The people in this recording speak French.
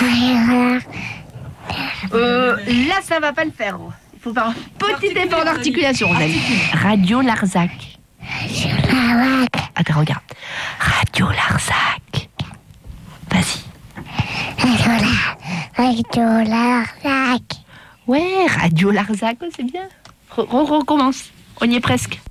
Là, ça va pas le faire. Il faut faire un petit effort d'articulation, Rosalie. Radio Larzac. Attends, regarde. Radio Larzac. Vas-y. Radio Larzac. Ouais, Radio Larzac, c'est bien. Recommence. On y est presque.